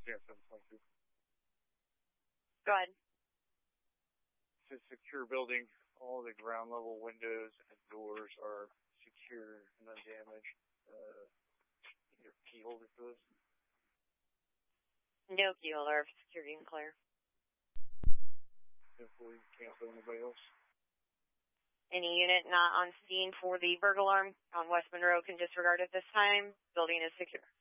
Yeah, 722. Go ahead. It's a secure building. All the ground level windows and doors are secure and undamaged. Your key holder for this? No key holder. Security and clear. Hopefully, can't put anybody else. Any unit not on scene for the burglar alarm on West Monroe can disregard at this time. Building is secure.